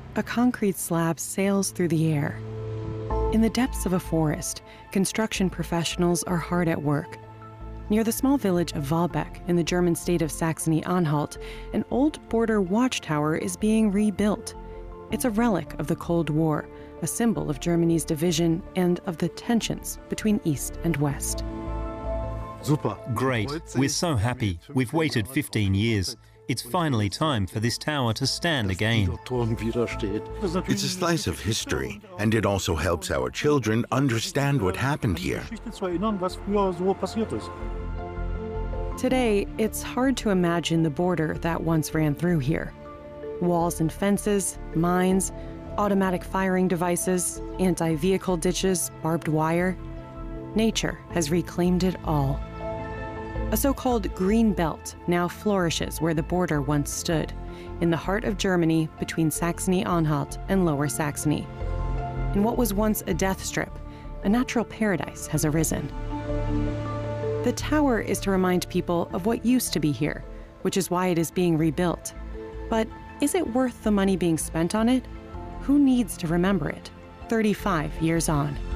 A concrete slab sails through the air. In the depths of a forest, construction professionals are hard at work. Near the small village of Walbeck in the German state of Saxony-Anhalt, an old border watchtower is being rebuilt. It's a relic of the Cold War, a symbol of Germany's division and of the tensions between East and West. Great. We're so happy. We've waited 15 years. It's finally time for this tower to stand again. It's a slice of history, and it also helps our children understand what happened here. Today, it's hard to imagine the border that once ran through here. Walls and fences, mines, automatic firing devices, anti-vehicle ditches, barbed wire. Nature has reclaimed it all. A so-called green belt now flourishes where the border once stood, in the heart of Germany between Saxony-Anhalt and Lower Saxony. In what was once a death strip, a natural paradise has arisen. The tower is to remind people of what used to be here, which is why it is being rebuilt. But is it worth the money being spent on it? Who needs to remember it 35 years on?